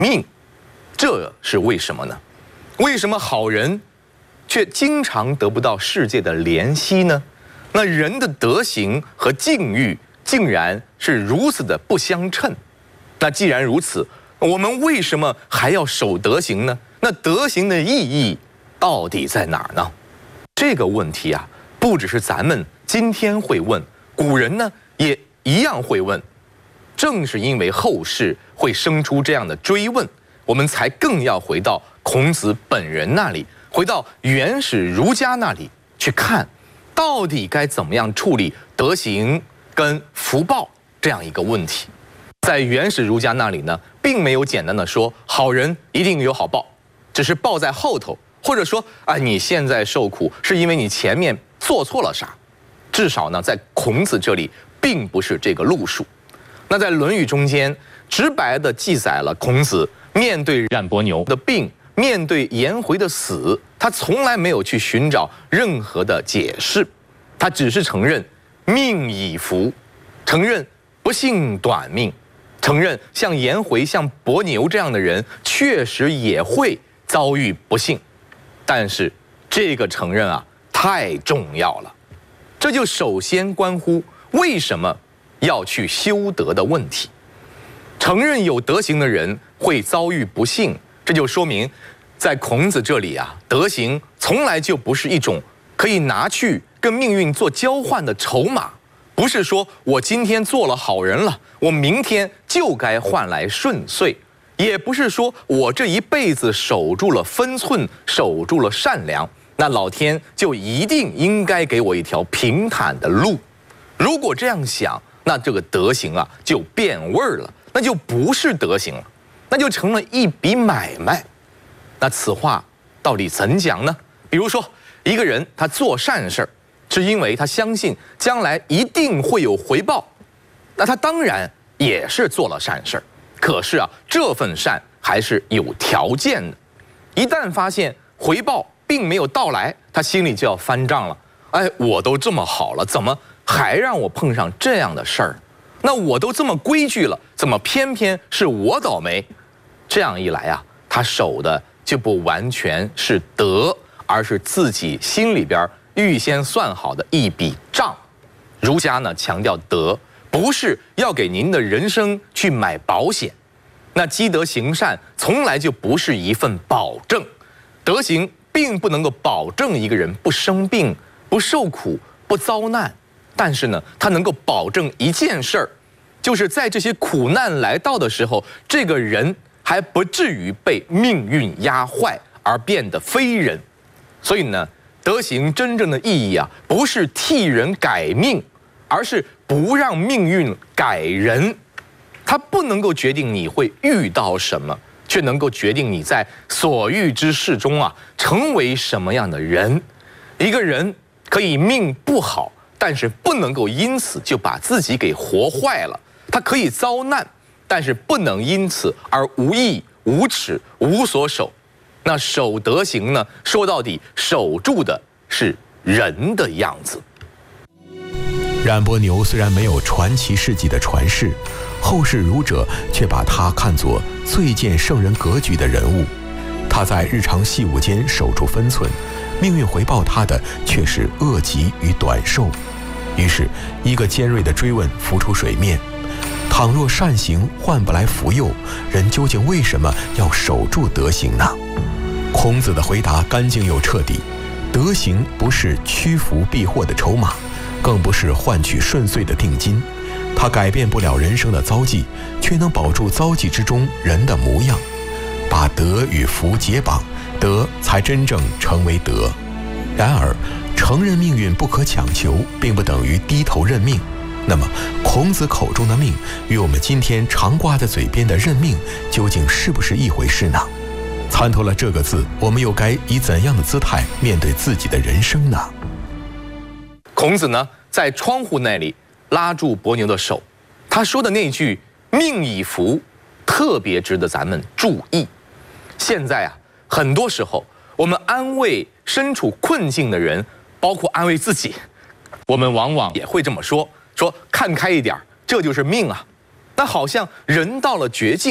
命，这是为什么呢？为什么好人却经常得不到世界的怜惜呢？那人的德行和境遇竟然是如此的不相称。那既然如此，我们为什么还要守德行呢？那德行的意义到底在哪儿呢？这个问题啊，不只是咱们今天会问，古人呢也一样会问。正是因为后世会生出这样的追问，我们才更要回到孔子本人那里，回到原始儒家那里去看，到底该怎么样处理德行跟福报这样一个问题。在原始儒家那里呢，并没有简单的说好人一定有好报，只是报在后头，或者说你现在受苦是因为你前面做错了啥。至少呢，在孔子这里并不是这个路数。那在《论语》中间，直白地记载了孔子面对冉伯牛的病，面对颜回的死，他从来没有去寻找任何的解释，他只是承认命已福，承认不幸短命，承认像颜回、像伯牛这样的人确实也会遭遇不幸。但是这个承认啊，太重要了，这就首先关乎为什么要去修德的问题。承认有德行的人会遭遇不幸，这就说明在孔子这里啊，德行从来就不是一种可以拿去跟命运做交换的筹码，不是说我今天做了好人了，我明天就该换来顺遂，也不是说我这一辈子守住了分寸，守住了善良，那老天就一定应该给我一条平坦的路。如果这样想，那这个德行啊就变味儿了，那就不是德行了，那就成了一笔买卖。那此话到底怎讲呢？比如说，一个人他做善事儿，是因为他相信将来一定会有回报，那他当然也是做了善事儿。可是啊，这份善还是有条件的，一旦发现回报并没有到来，他心里就要翻账了。我都这么好了，怎么还让我碰上这样的事儿？那我都这么规矩了，怎么偏偏是我倒霉？这样一来啊，他守的就不完全是德，而是自己心里边预先算好的一笔账。儒家呢强调德，不是要给您的人生去买保险。那积德行善从来就不是一份保证，德行并不能够保证一个人不生病、不受苦、不遭难，但是呢，它能够保证一件事儿，就是在这些苦难来到的时候，这个人还不至于被命运压坏而变得非人。所以呢，德行真正的意义啊，不是替人改命，而是不让命运改人。它不能够决定你会遇到什么，却能够决定你在所遇之事中啊，成为什么样的人。一个人可以命不好，但是不能够因此就把自己给活坏了。他可以遭难，但是不能因此而无义、无耻、无所守。那守德行呢？说到底，守住的是人的样子。 冉伯牛虽然没有传奇事迹的传世，后世儒者却把他看作最见圣人格局的人物。他在日常细务间守住分寸，命运回报他的却是恶疾与短寿。于是，一个尖锐的追问浮出水面：倘若善行换不来福佑，人究竟为什么要守住德行呢？孔子的回答干净又彻底：德行不是屈服避祸的筹码，更不是换取顺遂的定金。它改变不了人生的遭际，却能保住遭际之中人的模样。把德与福结绑，德才真正成为德。然而，承认命运不可强求，并不等于低头认命。那么，孔子口中的命，与我们今天常挂在嘴边的认命，究竟是不是一回事呢？参透了这个字，我们又该以怎样的姿态面对自己的人生呢？ 孔子呢，在窗户那里拉住伯牛的手，他说的那句“命已福”，特别值得咱们注意。现在啊，很多时候我们安慰身处困境的人，包括安慰自己，我们往往也会这么说看开一点，这就是命啊。那好像人到了绝境，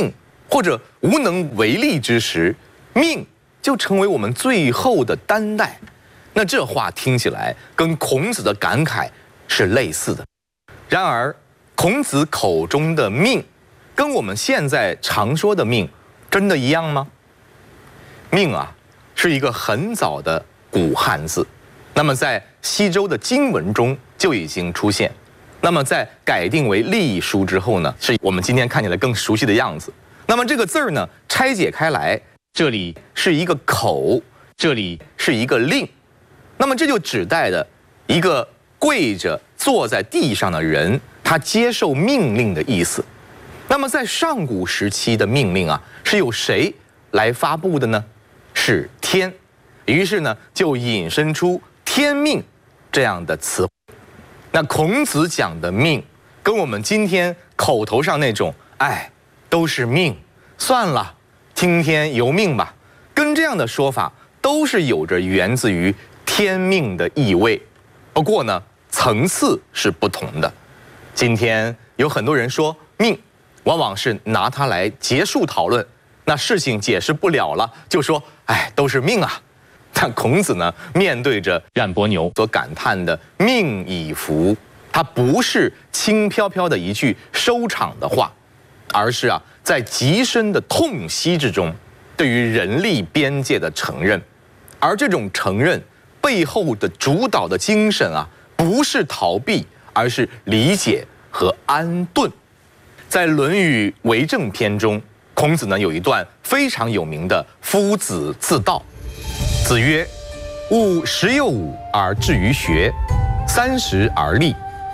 或者无能为力之时，命就成为我们最后的担待。那这话听起来跟孔子的感慨是类似的。然而，孔子口中的命，跟我们现在常说的命，真的一样吗？命啊，是一个很早的古汉字，那么在西周的经文中就已经出现。那么在改定为隶书之后呢，是我们今天看起来更熟悉的样子。那么这个字儿呢，拆解开来，这里是一个口，这里是一个令。那么这就指代的一个跪着坐在地上的人，他接受命令的意思。那么在上古时期的命令啊，是由谁来发布的呢？是天。于是呢，就引申出天命这样的词。那孔子讲的命，跟我们今天口头上那种都是命，算了，听天由命吧，跟这样的说法都是有着源自于天命的意味。不过呢，层次是不同的。今天有很多人说命，往往是拿它来结束讨论，那事情解释不了了，就说都是命啊。但孔子呢，面对着冉伯牛所感叹的命以服，他不是轻飘飘的一句收场的话，而是在极深的痛惜之中，对于人力边界的承认。而这种承认背后的主导的精神不是逃避，而是理解和安顿。在《论语·为政篇》中，孔子呢有一段非常有名的夫子自道。子曰：吾15而志于学，30而立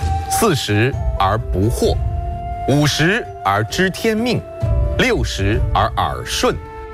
，40而不惑，50而知天命，60而耳顺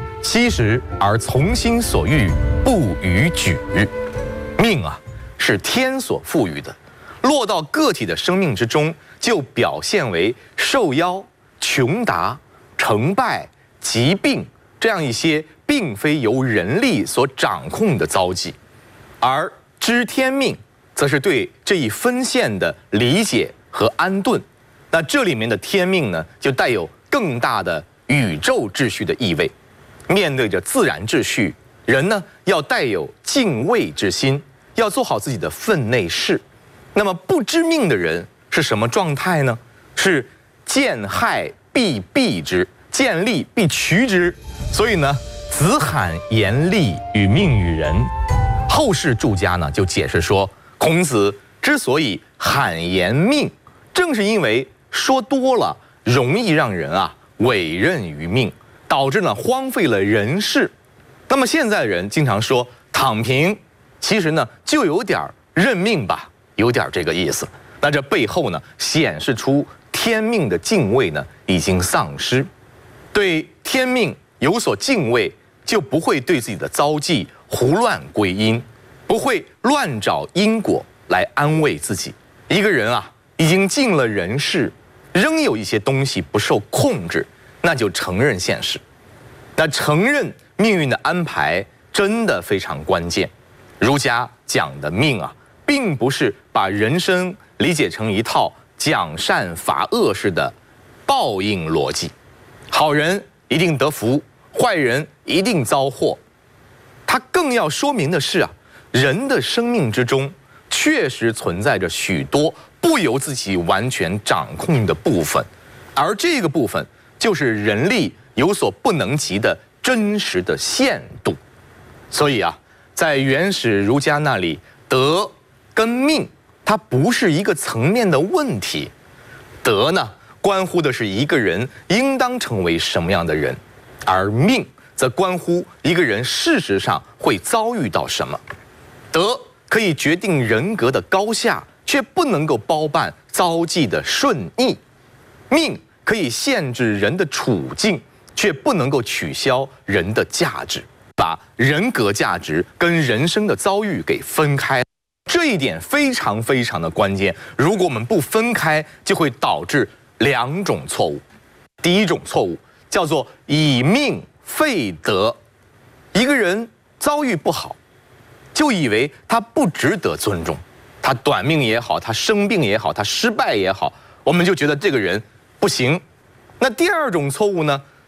，70而从心所欲，不逾矩。命是天所赋予的，落到个体的生命之中，就表现为受邀、穷达、成败、疾病这样一些并非由人力所掌控的遭际。而知天命则是对这一分线的理解和安顿。那这里面的天命呢，就带有更大的宇宙秩序的意味。面对着自然秩序，人呢要带有敬畏之心，要做好自己的分内事。那么不知命的人是什么状态呢？是见害必避之，见利必取之。所以呢，子罕言利与命与人。后世注家呢就解释说，孔子之所以罕言命，正是因为说多了容易让人委任于命，导致呢荒废了人事。那么现在人经常说躺平，其实呢就有点认命吧，有点这个意思。那这背后呢显示出天命的敬畏呢已经丧失。对天命有所敬畏，就不会对自己的遭际胡乱归因，不会乱找因果来安慰自己。一个人已经尽了人事，仍有一些东西不受控制，那就承认现实。那承认命运的安排真的非常关键。儒家讲的命并不是把人生理解成一套奖善罚恶式的报应逻辑，好人一定得福，坏人一定遭祸。它更要说明的是人的生命之中确实存在着许多不由自己完全掌控的部分，而这个部分就是人力有所不能及的真实的限度。所以在原始儒家那里，德跟命它不是一个层面的问题。德呢，关乎的是一个人应当成为什么样的人，而命则关乎一个人事实上会遭遇到什么。德可以决定人格的高下，却不能够包办遭际的顺逆；命可以限制人的处境，却不能够取消人的价值，把人格价值跟人生的遭遇给分开。这一点非常非常的关键。如果我们不分开，就会导致2种错误。第一种错误叫做以命废德。一个人遭遇不好，就以为他不值得尊重，他短命也好，他生病也好，他失败也好，我们就觉得这个人不行。那第2种错误呢，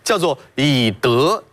叫做以德